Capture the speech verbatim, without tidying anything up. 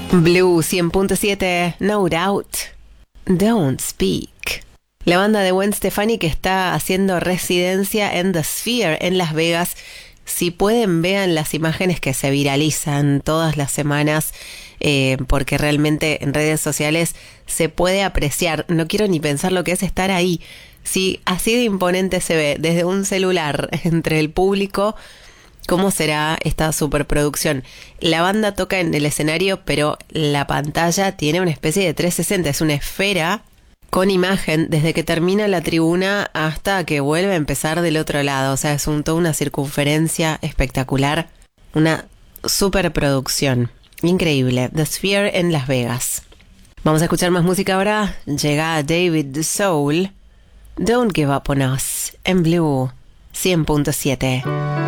Blue cien punto siete, No Doubt, Don't Speak. La banda de Gwen Stefani que está haciendo residencia en The Sphere en Las Vegas. Si pueden, vean las imágenes que se viralizan todas las semanas, eh, porque realmente en redes sociales se puede apreciar. No quiero ni pensar lo que es estar ahí. Si así de imponente se ve desde un celular entre el público, ¿cómo será esta superproducción? La banda toca en el escenario, pero la pantalla tiene una especie de trescientos sesenta, es una esfera con imagen desde que termina la tribuna hasta que vuelve a empezar del otro lado. O sea, es un, toda una circunferencia espectacular, una superproducción increíble. The Sphere en Las Vegas. Vamos a escuchar más música ahora. Llega David the Soul, Don't Give Up on Us, en Blue cien punto siete.